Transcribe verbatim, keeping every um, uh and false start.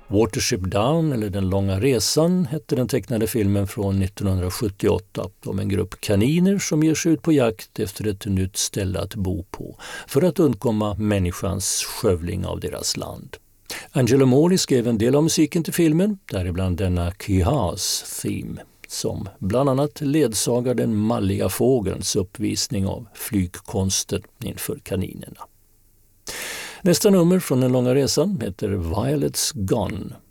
Watership Down eller Den långa resan hette den tecknade filmen från nittonhundrasjuttioåtta om en grupp kaniner som ger sig ut på jakt efter ett nytt ställe att bo på för att undkomma människans skövling av deras land. Angelo Mori skrev en del av musiken till filmen, däribland denna Kihas theme, som bland annat ledsagar den malliga fågelns uppvisning av flygkonsten inför kaninerna. Nästa nummer från Den långa resan heter Violet's Gone